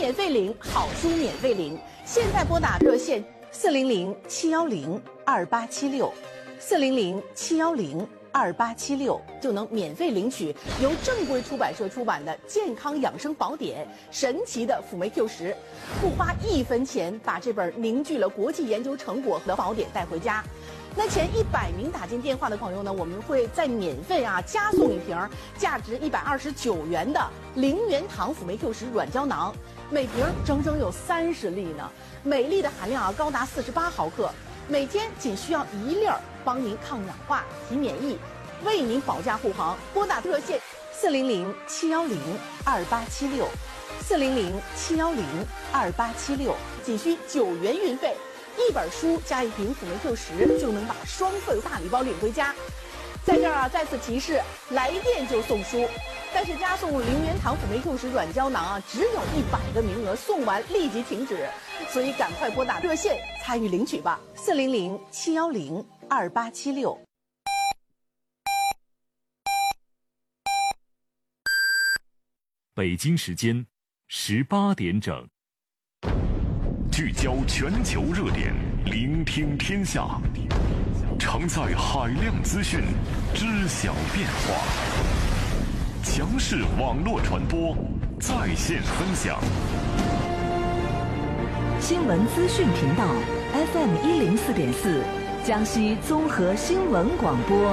免费领，好书免费领。现在拨打热线400-710-2876，400-710-2876，就能免费领取由正规出版社出版的《健康养生宝典》神奇的辅酶 Q10，不花1分钱，把这本凝聚了国际研究成果的宝典带回家。那前100名打进电话的朋友呢，我们会再免费加送一瓶价值129元的0元糖辅酶 Q10软胶囊，每瓶整整有30粒呢，每粒的含量高达48毫克，每天仅需要1粒，帮您抗氧化、提免疫，为您保驾护航。拨打热线400-710-2876，400-710-2876，仅需9元运费。1本书加1瓶辅酶 Q10，就能把双份大礼包领回家。在这儿再次提示，来电就送书，但是加送0元糖辅酶 Q10软胶囊只有100个名额，送完立即停止，所以赶快拨打热线参与领取吧，400-710-2876。 北京时间18点整。 聚焦全球热点，聆听天下，承载海量资讯，知晓变化。强势网络传播，在线分享。 新闻资讯频道 FM104.4，江西综合新闻广播。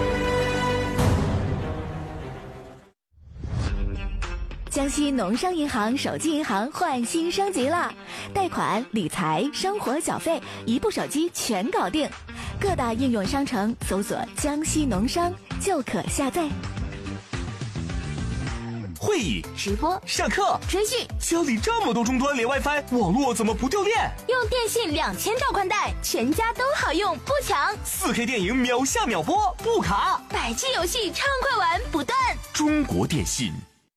江西农商银行手机银行换新升级了，贷款、理财、生活缴费，一部手机全搞定。各大应用商城搜索“江西农商”就可下载。 会议、 直播、 上课、 追剧， 家里这么多终端连 WiFi， 网络怎么不掉电？ 用电信2000兆宽带，全家都好用，不抢。 4K 电影秒下秒播，不卡。 100G 游戏畅快玩不断。 中国电信。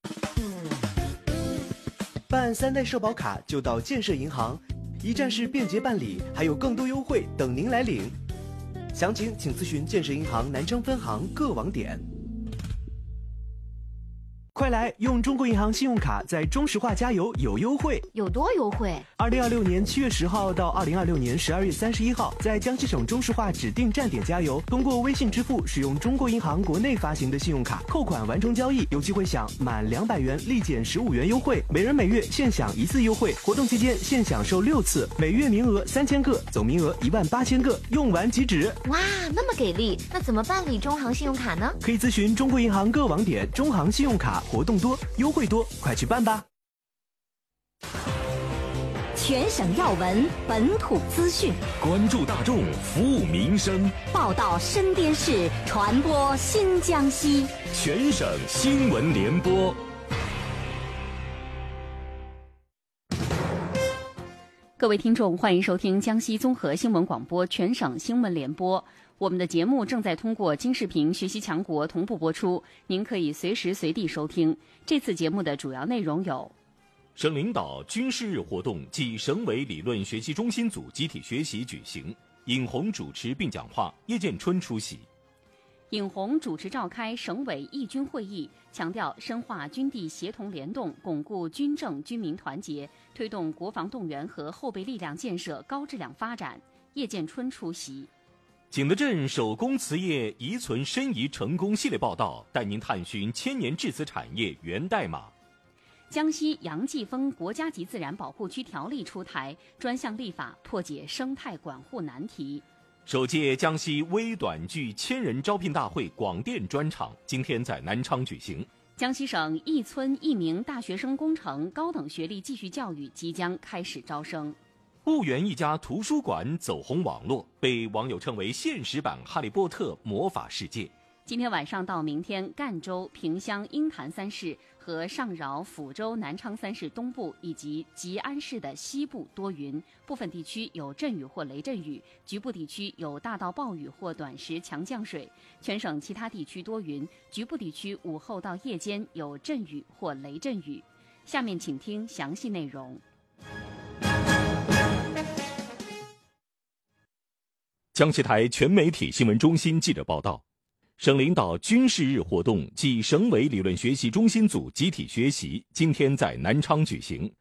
办3代社保卡就到建设银行，一站式便捷办理，还有更多优惠等您来领。详情请咨询建设银行南昌分行各网点。快来用中国银行信用卡在中石化加油有优惠， 有多优惠 ？2026年7月10号到2026年12月31号，在江西省中石化指定站点加油，通过微信支付使用中国银行国内发行的信用卡扣款完成交易，有机会享满200元立减15元优惠，每人每月限享1次优惠。活动期间限享受6次，每月名额3000个，总名额18000个，用完即止。 哇，那么给力！那怎么办理中行信用卡呢？ 可以咨询中国银行各网点，中行信用卡活动多，优惠多，快去办吧！ 全省要闻，本土资讯， 关注大众，服务民生， 报道身边事，传播新江西。 全省新闻联播。 各位听众，欢迎收听江西综合新闻广播全省新闻联播。我们的节目正在通过金视频学习强国同步播出，您可以随时随地收听。这次节目的主要内容有： 省领导军事日活动暨省委理论学习中心组集体学习举行，尹红主持并讲话，叶建春出席。 尹红主持召开省委义军会议，强调深化军地协同联动，巩固军政军民团结，推动国防动员和后备力量建设高质量发展。叶建春出席。 景德镇手工瓷业遗存申遗成功系列报道，带您探寻千年制瓷产业源代码。 江西杨继峰国家级自然保护区条例出台，专项立法破解生态管护难题。 首届江西微短剧千人招聘大会广电专场今天在南昌举行。 江西省一村一名大学生工程高等学历继续教育即将开始招生。 婺源一家图书馆走红网络，被网友称为现实版哈利波特魔法世界。 今天晚上到明天，赣州、萍乡、鹰潭3市和上饶、抚州、南昌3市东部以及吉安市的西部多云，部分地区有阵雨或雷阵雨，局部地区有大到暴雨或短时强降水。全省其他地区多云，局部地区午后到夜间有阵雨或雷阵雨。下面请听详细内容。 江西台全媒体新闻中心记者报道，省领导军事日活动暨省委理论学习中心组集体学习今天在南昌举行，